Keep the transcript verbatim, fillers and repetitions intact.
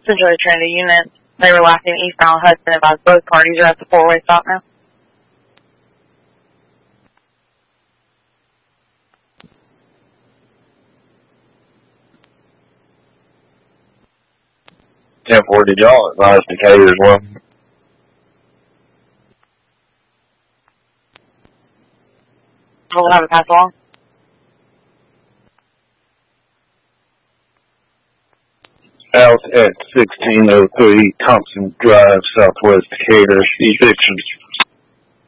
Centrally Trinity units. They were lasting eastbound Hudson. Advised both parties are at the four-way stop now. ten four, did y'all advise Decatur as well? We'll have it pass along. Out at sixteen oh three Thompson Drive, Southwest Decatur, eviction.